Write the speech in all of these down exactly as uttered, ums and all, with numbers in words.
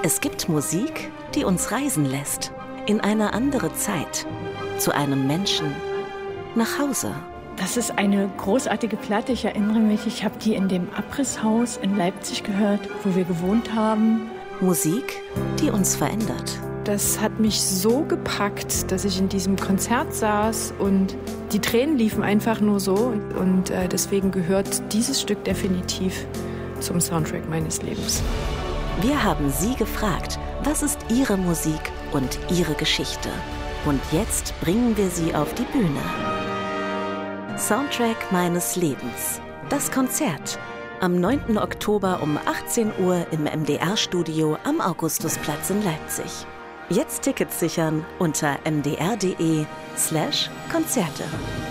Es gibt Musik, die uns reisen lässt. In eine andere Zeit. Zu einem Menschen. Nach Hause. Das ist eine großartige Platte. Ich erinnere mich, ich habe die in dem Abrisshaus in Leipzig gehört, wo wir gewohnt haben. Musik, die uns verändert. Das hat mich so gepackt, dass ich in diesem Konzert saß und die Tränen liefen einfach nur so. Und äh, deswegen gehört dieses Stück definitiv zum Soundtrack meines Lebens. Wir haben Sie gefragt, was ist Ihre Musik und Ihre Geschichte? Und jetzt bringen wir Sie auf die Bühne. Soundtrack meines Lebens. Das Konzert. Am neunten Oktober um achtzehn Uhr im M D R-Studio am Augustusplatz in Leipzig. Jetzt Tickets sichern unter mdr.de slash Konzerte.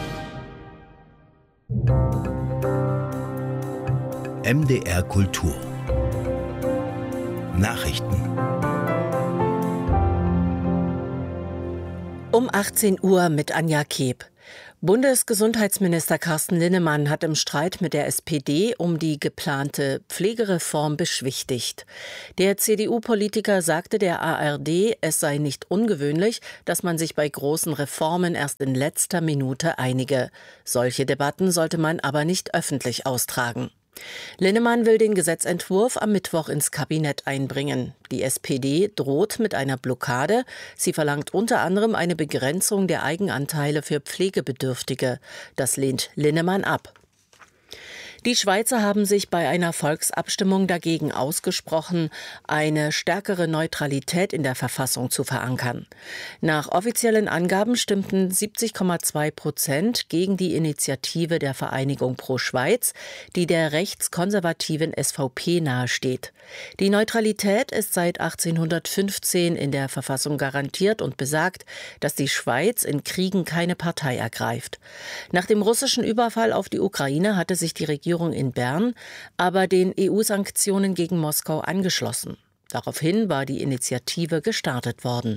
M D R Kultur. Nachrichten. Um achtzehn Uhr mit Anja Keeb. Bundesgesundheitsminister Carsten Linnemann hat im Streit mit der S P D um die geplante Pflegereform beschwichtigt. Der C D U-Politiker sagte der A R D, es sei nicht ungewöhnlich, dass man sich bei großen Reformen erst in letzter Minute einige. Solche Debatten sollte man aber nicht öffentlich austragen. Linnemann will den Gesetzentwurf am Mittwoch ins Kabinett einbringen. Die S P D droht mit einer Blockade. Sie verlangt unter anderem eine Begrenzung der Eigenanteile für Pflegebedürftige. Das lehnt Linnemann ab. Die Schweizer haben sich bei einer Volksabstimmung dagegen ausgesprochen, eine stärkere Neutralität in der Verfassung zu verankern. Nach offiziellen Angaben stimmten siebzig Komma zwei Prozent gegen die Initiative der Vereinigung Pro Schweiz, die der rechtskonservativen S V P nahesteht. Die Neutralität ist seit achtzehnhundertfünfzehn in der Verfassung garantiert und besagt, dass die Schweiz in Kriegen keine Partei ergreift. Nach dem russischen Überfall auf die Ukraine hatte sich die Regierung in Bern aber den E U-Sanktionen gegen Moskau angeschlossen. Daraufhin war die Initiative gestartet worden.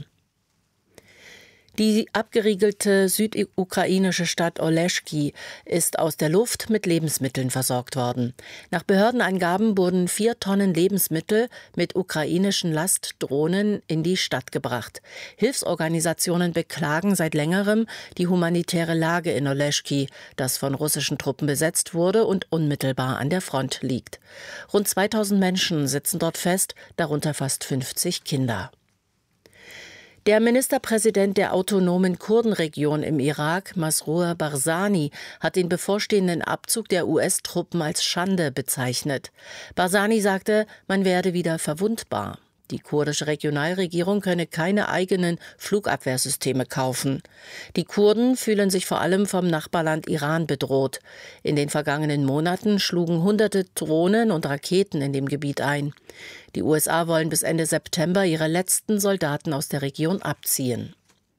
Die abgeriegelte südukrainische Stadt Oleschki ist aus der Luft mit Lebensmitteln versorgt worden. Nach Behördenangaben wurden vier Tonnen Lebensmittel mit ukrainischen Lastdrohnen in die Stadt gebracht. Hilfsorganisationen beklagen seit längerem die humanitäre Lage in Oleschki, das von russischen Truppen besetzt wurde und unmittelbar an der Front liegt. Rund zweitausend Menschen sitzen dort fest, darunter fast fünfzig Kinder. Der Ministerpräsident der autonomen Kurdenregion im Irak, Masroor Barzani, hat den bevorstehenden Abzug der U S-Truppen als Schande bezeichnet. Barzani sagte, man werde wieder verwundbar. Die kurdische Regionalregierung könne keine eigenen Flugabwehrsysteme kaufen. Die Kurden fühlen sich vor allem vom Nachbarland Iran bedroht. In den vergangenen Monaten schlugen hunderte Drohnen und Raketen in dem Gebiet ein. Die U S A wollen bis Ende September ihre letzten Soldaten aus der Region abziehen.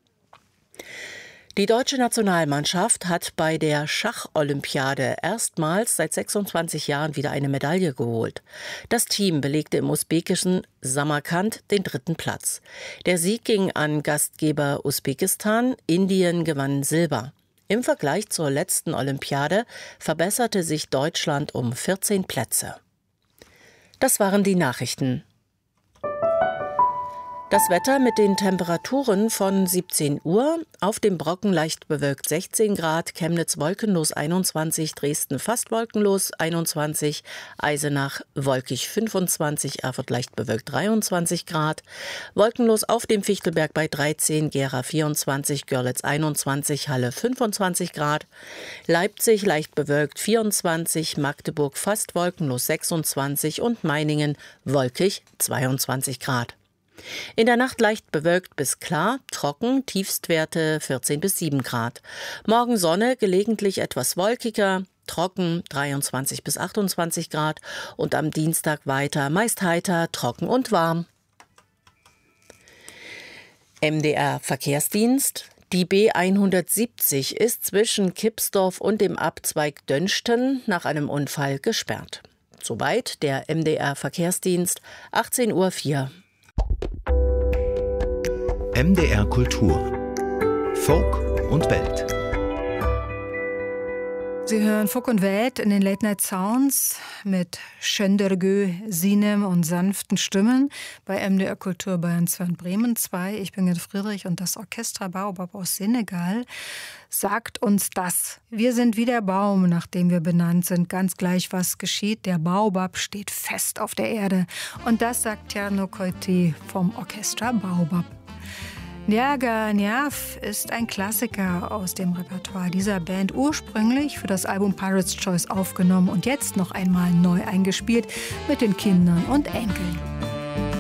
Die deutsche Nationalmannschaft hat bei der Schacholympiade erstmals seit sechsundzwanzig Jahren wieder eine Medaille geholt. Das Team belegte im usbekischen Samarkand den dritten Platz. Der Sieg ging an Gastgeber Usbekistan, Indien gewann Silber. Im Vergleich zur letzten Olympiade verbesserte sich Deutschland um vierzehn Plätze. Das waren die Nachrichten. Das Wetter mit den Temperaturen von siebzehn Uhr. Auf dem Brocken leicht bewölkt sechzehn Grad, Chemnitz wolkenlos einundzwanzig, Dresden fast wolkenlos einundzwanzig, Eisenach wolkig fünfundzwanzig, Erfurt leicht bewölkt dreiundzwanzig Grad, wolkenlos auf dem Fichtelberg bei dreizehn, Gera vierundzwanzig, Görlitz einundzwanzig, Halle fünfundzwanzig Grad, Leipzig leicht bewölkt vierundzwanzig, Magdeburg fast wolkenlos sechsundzwanzig und Meiningen wolkig zweiundzwanzig Grad. In der Nacht leicht bewölkt bis klar, trocken, Tiefstwerte vierzehn bis sieben Grad. Morgen Sonne, gelegentlich etwas wolkiger, trocken, dreiundzwanzig bis achtundzwanzig Grad und am Dienstag weiter meist heiter, trocken und warm. M D R Verkehrsdienst. Die B hundertsiebzig ist zwischen Kipsdorf und dem Abzweig Dönsten nach einem Unfall gesperrt. Soweit der M D R Verkehrsdienst, achtzehn Uhr vier. M D R Kultur. Folk und Welt. Sie hören Funk und Welt in den Late Night Sounds mit Schöndergö, Sinem und sanften Stimmen bei M D R Kultur Bayern zwei und Bremen zwei. Ich bin Gerd Friedrich und das Orchester Baobab aus Senegal sagt uns das. Wir sind wie der Baum, nach dem wir benannt sind. Ganz gleich, was geschieht. Der Baobab steht fest auf der Erde. Und das sagt Thierno Coiti vom Orchester Baobab. Niaga Niaf ist ein Klassiker aus dem Repertoire dieser Band, ursprünglich für das Album Pirates Choice aufgenommen und jetzt noch einmal neu eingespielt mit den Kindern und Enkeln.